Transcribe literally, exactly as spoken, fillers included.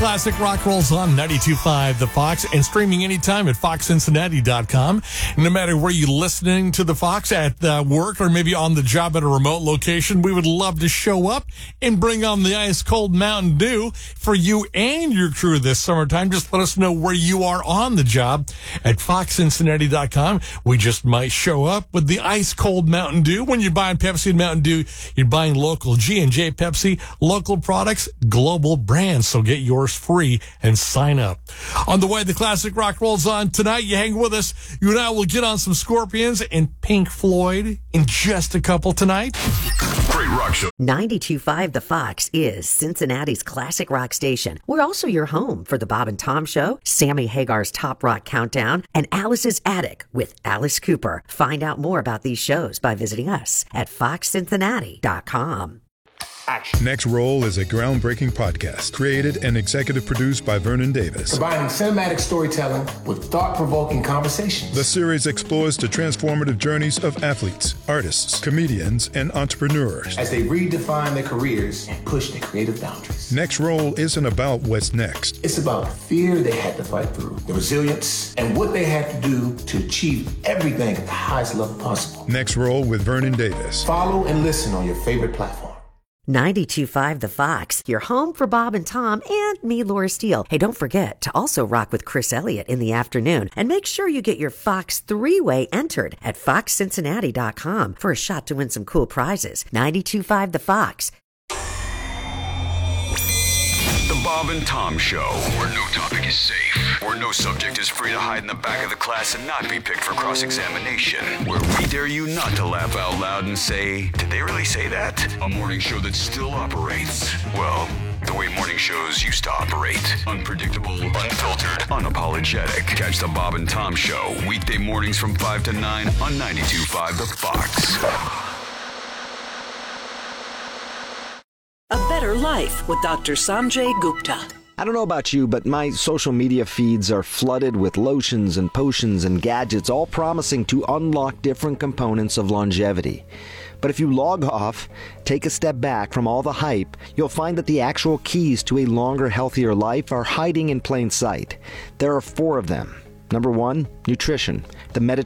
Classic rock rolls on ninety-two point five The Fox and streaming anytime at fox cincinnati dot com. No matter where you're listening to The Fox, at uh, work or maybe on the job at a remote location, we would love to show up and bring on the ice cold Mountain Dew for you and your crew this summertime. Just let us know where you are on the job at fox cincinnati dot com. We just might show up with the ice cold Mountain Dew. When you're buying Pepsi and Mountain Dew, you're buying local. G and J Pepsi, local products, global brands. So get yours free and sign up. On the way, the classic rock rolls on tonight. You hang with us. You and I will get on some Scorpions and Pink Floyd in just a couple tonight. Great rock show. ninety-two point five The Fox is Cincinnati's classic rock station. We're also your home for the Bob and Tom Show, Sammy Hagar's Top Rock Countdown, and Alice's Attic with Alice Cooper. Find out more about these shows by visiting us at fox cincinnati dot com. Action. Next Roll is a groundbreaking podcast created and executive produced by Vernon Davis. Combining cinematic storytelling with thought-provoking conversations. The series explores the transformative journeys of athletes, artists, comedians, and entrepreneurs as they redefine their careers and push their creative boundaries. Next Roll isn't about what's next. It's about the fear they had to fight through, the resilience, and what they had to do to achieve everything at the highest level possible. Next Roll with Vernon Davis. Follow and listen on your favorite platform. ninety-two point five The Fox, your home for Bob and Tom and me, Laura Steele. Hey, don't forget to also rock with Chris Elliott in the afternoon. And make sure you get your Fox three-way entered at fox cincinnati dot com for a shot to win some cool prizes. ninety-two point five The Fox. The Bob and Tom Show, where no topic is safe, where no subject is free to hide in the back of the class and not be picked for cross-examination, where we dare you not to laugh out loud and say, did they really say that? A morning show that still operates, well, the way morning shows used to operate. Unpredictable, unfiltered, unapologetic. Catch the Bob and Tom Show, weekday mornings from five to nine on ninety-two point five The Fox. A Better Life with Doctor Sanjay Gupta. I don't know about you, but my social media feeds are flooded with lotions and potions and gadgets, all promising to unlock different components of longevity. But if you log off, take a step back from all the hype, you'll find that the actual keys to a longer, healthier life are hiding in plain sight. There are four of them. Number one, nutrition. The Mediterranean